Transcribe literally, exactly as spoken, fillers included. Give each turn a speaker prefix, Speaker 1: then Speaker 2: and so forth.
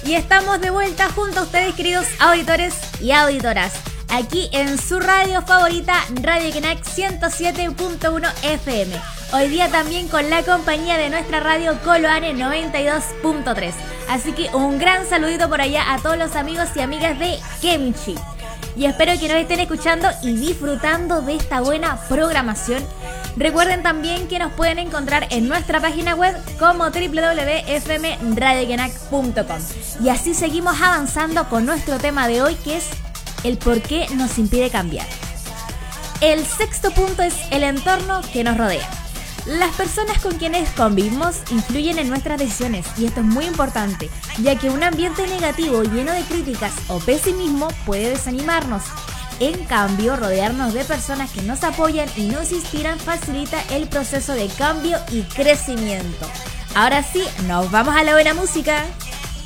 Speaker 1: Y estamos de vuelta junto a ustedes, queridos auditores y auditoras, aquí en su radio favorita, Radio Kenac ciento siete punto uno F M. Hoy día también con la compañía de nuestra radio Coloane noventa y dos punto tres. Así que un gran saludito por allá a todos los amigos y amigas de Kemchi. Y espero que nos estén escuchando y disfrutando de esta buena programación. Recuerden también que nos pueden encontrar en nuestra página web como doble u doble u doble u punto f m radio kenac punto com. Y así seguimos avanzando con nuestro tema de hoy, que es el por qué nos impide cambiar. El sexto punto es el entorno que nos rodea. Las personas con quienes convivimos influyen en nuestras decisiones y esto es muy importante, ya que un ambiente negativo lleno de críticas o pesimismo puede desanimarnos. En cambio, rodearnos de personas que nos apoyan y nos inspiran facilita el proceso de cambio y crecimiento. Ahora sí, nos vamos a la buena música.